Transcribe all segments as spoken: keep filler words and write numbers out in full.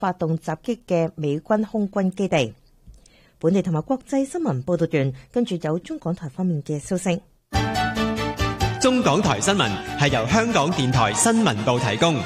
發動襲擊嘅美軍空軍基地。本地同埋國際新聞報道完，跟住有中港台方面嘅消息。 中港台新聞係由香港電台新聞部提供。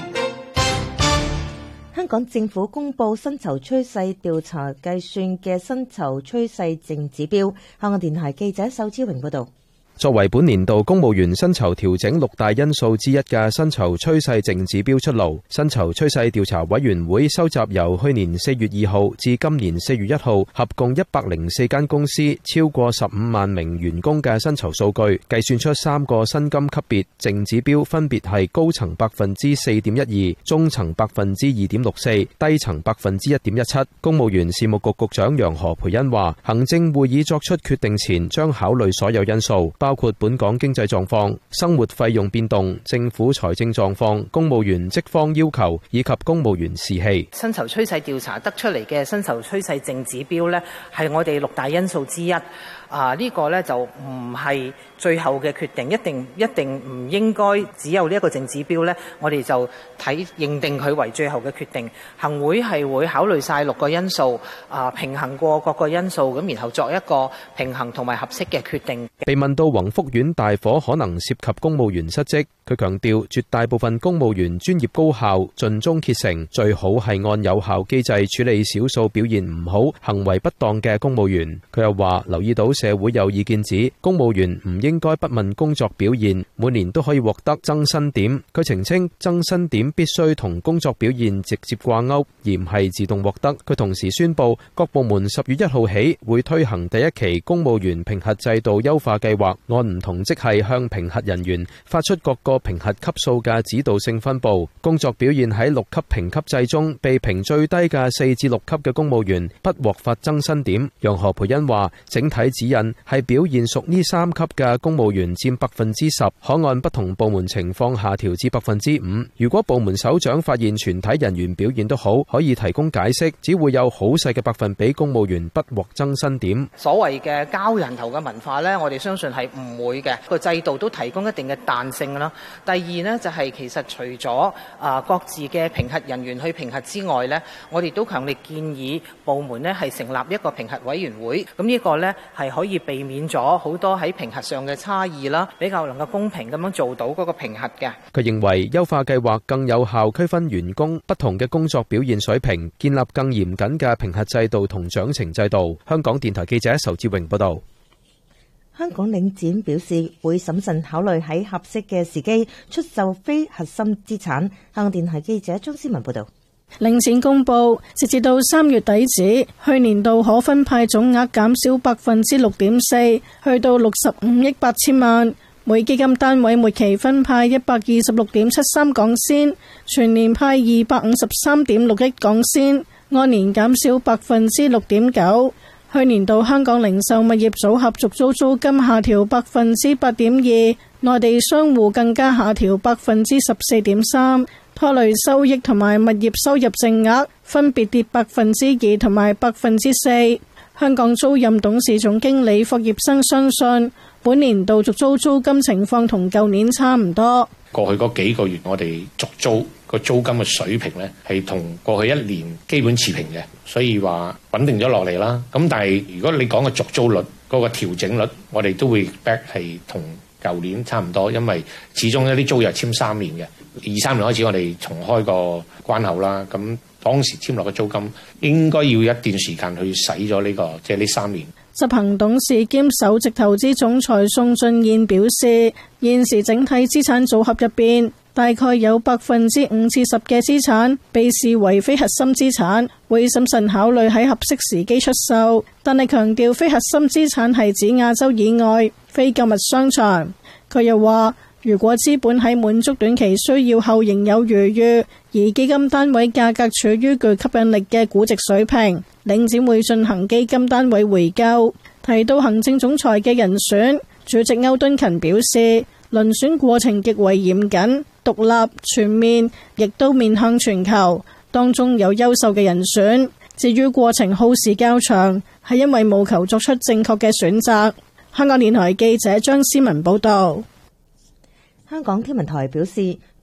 香港政府公布薪酬趨勢調查計算嘅薪酬趨勢淨指標。香港電台記者秀之榮報道。 作為本年度公務員薪酬調整六大因素之一嘅薪酬趨勢淨指標出爐，薪酬趨勢調查委員會收集由去年四月二號至今年四月一號合共一百零四間公司超過十五萬名員工嘅薪酬數據，計算出三個薪金級別淨指標，分別係高層百分之四點一二、中層百分之二點六四、低層百分之一點一七。公務員事務局局長楊何蓓茵話，行政會議作出決定前將考慮所有因素，包括本港經濟狀況、生活費用變動、政府財政狀況、公務員職方要求以及公務員士氣。 薪酬趨勢調查得出嚟嘅薪酬趨勢淨指標呢，係我哋六大因素之一。啊，呢個呢就唔係最後嘅決定，一定一定唔應該只有呢一個淨指標呢，我哋就睇認定佢為最後嘅決定。行會係會考慮晒六個因素，啊平衡過各個因素，咁然後作一個平衡同埋合適嘅決定。 被問到宏福苑大火可能涉及公務員失職，佢強調絕大部分公務員專業高效、盡忠竭誠，最好係按有效機制處理少數表現唔好、行為不當嘅公務員。佢又話留意到社會有意見指公務員唔應該不問工作表現，每年都可以獲得增薪點。佢澄清增薪點必須同工作表現直接掛鈎，而唔係自動獲得。佢同時宣布各部門十月一號起會推行第一期公務員評核制度優化計劃，按唔同職系向評核人員發出各個評核級數嘅指導性分佈。工作表現喺六級評級制中被評最低嘅四至六級嘅公務員不獲發增薪點。楊何蓓茵話整體指引係表現屬呢三級嘅公務員佔百分之十，可按不同部門情況下調至百分之五。如果部門首長發現全體人員表現都好，可以提供解釋，只會有好細嘅百分比公務員不獲增薪點。 所謂嘅交人頭嘅文化呢，我哋相信係唔會嘅，個制度都提供一定嘅彈性啦。第二呢，就係其實除咗啊各自嘅評核人員去評核之外呢，我哋都強烈建議部門呢係成立一個評核委員會，咁呢個呢係可以避免咗好多喺評核上嘅差異啦，比較能夠公平咁樣做到嗰個評核嘅。 佢認為優化計劃更有效區分員工不同嘅工作表現水平，建立更嚴謹嘅評核制度同獎懲制度。香港電台記者仇志榮報道。 香港領展表示會審慎考慮喺合適嘅時機出售非核心資產。香港電台記者張思文報道。 領展公布，截至到三月底止，去年度可分派總額減少百分之六點四，去到六十五億八千萬。每基金單位末期分派一百二十六點七三港仙，全年派二百五十三點六億港仙，按年減少百分之六點九。去年度香港零售物業組合續租租金下調百分之八點二，內地商戶更加下調百分之十四點三，拖累收益同埋物業收入淨額分別跌百分之二同埋百分之四。香港租賃董事總經理霍業生相信，本年度續租租金情況同舊年差唔多。 過去嗰幾個月，我哋續租個租金嘅水平呢，係同過去一年基本持平嘅，所以話穩定咗落嚟啦。咁但係如果你講個續租率嗰個調整率，我哋都會 back 係同舊年差唔多，因為始終一啲租約簽三年嘅，二三年開始我哋重開個關口啦。咁當時簽落嘅租金應該要一段時間去使咗呢個，即係呢三年。 執行董事兼首席投資總裁宋俊彥表示，現時整體資產組合入邊，大概有百分之五至十嘅資產被視為非核心資產，會審慎考慮喺合適時機出售。但係強調非核心資產係指亞洲以外非購物商場。佢又話，如果資本喺滿足短期需要後仍有餘裕，而基金單位價格處於具吸引力嘅估值水平，領展會進行基金單位回購。提到行政總裁嘅人選，主席歐敦勤表示，遴選過程極為嚴謹、獨立、全面，亦都面向全球，當中有優秀嘅人選。至於過程耗時較長，係因為務求作出正確嘅選擇。香港電台記者張思文報道。 香港天文台表示，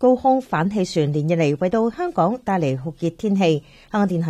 高空反氣旋連日嚟為到香港帶嚟酷熱天氣。香港電台